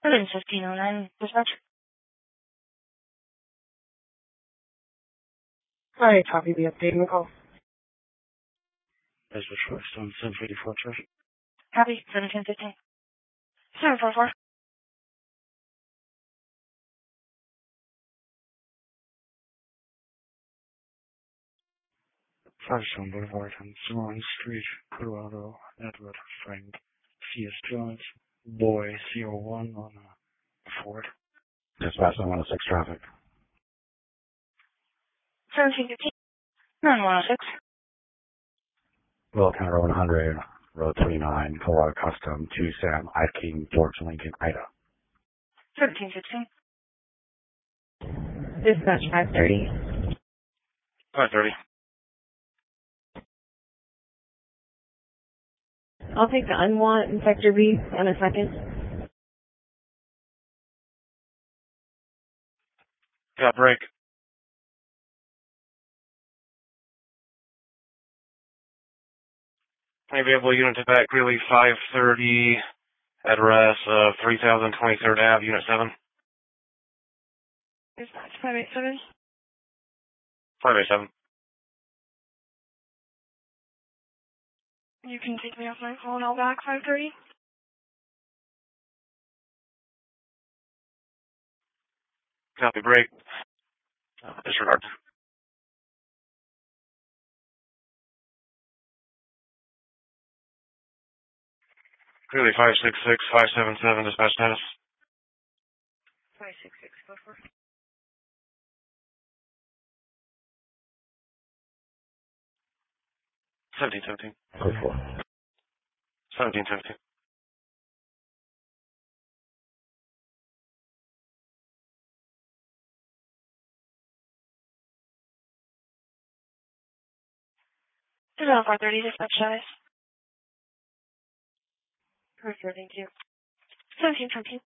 1509, dispatch. Hi, copy the update and the call. That's the first on 754 Church. Copy, 1715. 744. Firestone Boulevard on Zorn Street, Colorado, Edward Frank C.S. Jones, Boy CO1 on Ford. Dispatch on 106 traffic. 1715. 9106. Will County Road 100, Road 29, Colorado Custom, 2 Sam, King, George Lincoln, Ida. 1716. Dispatch 530. 530. I'll take the unwant in Sector B in a second. Got break. Available unit to back, Greeley 530, address 3000 23rd Ave, Unit 7. Dispatch 587. 587. You can take me off my phone, I'll back 530. Copy break. Disregard. Greeley 566, 577, dispatch status. 566, go for it. 1717. 1717. This is on 430, dispatch status. Perfect, thank you. 1717.